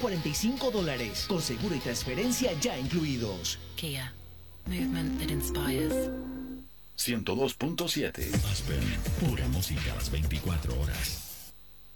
$45, con seguro y transferencia ya incluidos. Kia, movement that inspires. 102.7 Aspen, pura música a las 24 horas.